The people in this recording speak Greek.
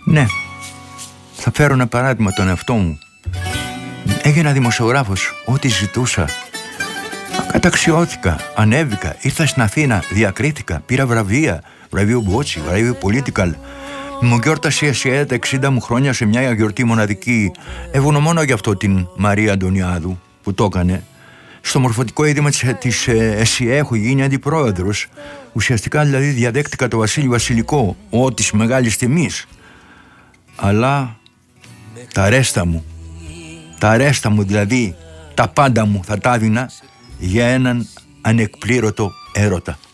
Ναι, θα φέρω ένα παράδειγμα τον εαυτό μου. Έγινα δημοσιογράφος, ό,τι ζητούσα. Καταξιώθηκα, ανέβηκα, ήρθα στην Αθήνα, διακρίθηκα, πήρα βραβεία, βραβείο Μπότσι, βραβείο Political. Μου γιόρτασε η ΕΣΥΑ τα 60 μου χρόνια σε μια γιορτή μοναδική. Ευγνωμονώ γι' αυτό την Μαρία Αντωνιάδου που το έκανε. Στο μορφωτικό είδημα της ΕΣΥΑ έχω γίνει αντιπρόεδρος. Ουσιαστικά δηλαδή διαδέχτηκα το Βασίλη Βασιλικό, ό της μεγάλης τιμής. Αλλά τα ρέστα μου δηλαδή, τα πάντα μου θα τα έδινα για έναν ανεκπλήρωτο έρωτα.